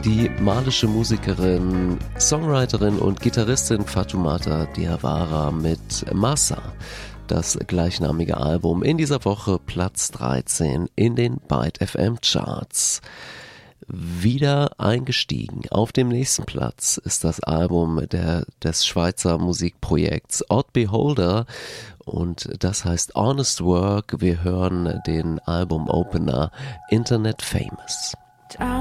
Die malische Musikerin, Songwriterin und Gitarristin Fatoumata Diawara mit Massa, das gleichnamige Album, in dieser Woche Platz 13 in den Byte FM Charts. Wieder eingestiegen. Auf dem nächsten Platz ist das Album des Schweizer Musikprojekts Odd Beholder und das heißt Honest Work. Wir hören den Album-Opener Internet Famous.